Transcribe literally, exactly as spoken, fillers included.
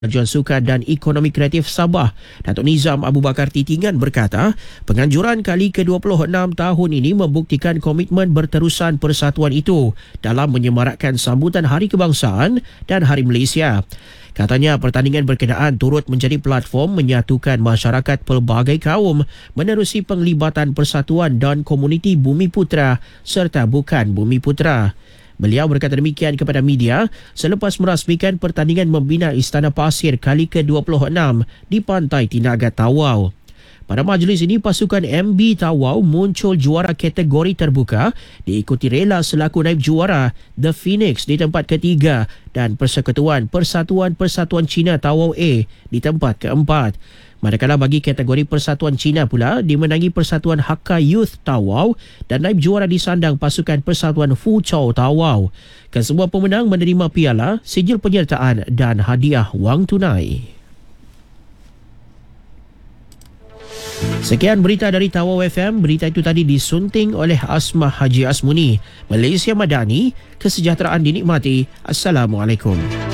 Pengajuan Sukan dan Ekonomi Kreatif Sabah, Datuk Nizam Abu Bakar Titingan berkata, penganjuran kali ke dua puluh enam tahun ini membuktikan komitmen berterusan persatuan itu dalam menyemarakkan sambutan Hari Kebangsaan dan Hari Malaysia. Katanya pertandingan berkenaan turut menjadi platform menyatukan masyarakat pelbagai kaum menerusi penglibatan persatuan dan komuniti Bumi Putra serta bukan Bumi Putra. Beliau berkata demikian kepada media selepas merasmikan pertandingan membina Istana Pasir kali ke dua puluh enam di Pantai Tinaga Tawau. Pada majlis ini, pasukan M B Tawau muncul juara kategori terbuka diikuti rela selaku naib juara The Phoenix di tempat ketiga dan Persekutuan Persatuan-Persatuan Cina Tawau A di tempat keempat. Manakala bagi kategori Persatuan Cina pula dimenangi Persatuan Hakka Youth Tawau dan naib juara disandang pasukan Persatuan Fuchau Tawau. Kesemua pemenang menerima piala, sijil penyertaan dan hadiah wang tunai. Sekian berita dari Tawau F M. Berita itu tadi disunting oleh Asmah Haji Asmuni. Malaysia Madani, kesejahteraan dinikmati. Assalamualaikum.